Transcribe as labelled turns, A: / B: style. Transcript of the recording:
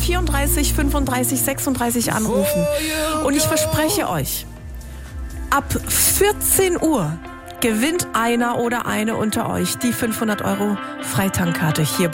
A: 34 35 36 anrufen. Und ich verspreche euch, ab 14 Uhr gewinnt einer oder eine unter euch die 500 € Freitankarte hier bei